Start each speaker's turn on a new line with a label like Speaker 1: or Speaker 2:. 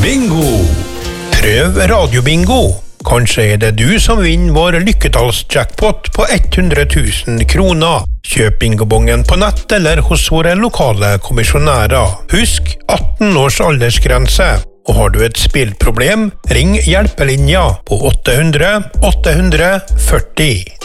Speaker 1: Bingo! Prøv radiobingo. Kanskje er det du som vinner vår lykketallsjackpot på 100 000 kroner. Kjøp bingobongen på nett eller hos våre lokale kommisjonærer. Husk 18 års aldersgrense. Og har du et spillproblem, ring hjelpelinja på 800 840.